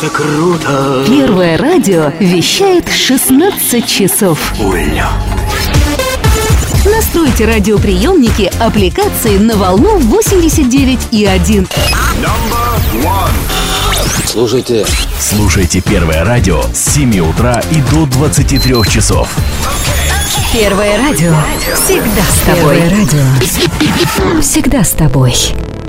это круто! Первое радио вещает 16 часов. Уля! Настройте радиоприемники аппликации на волну 89,1. Слушайте Первое радио с 7 утра и до 23 часов. Первое радио всегда с тобой. Первое радио всегда с тобой.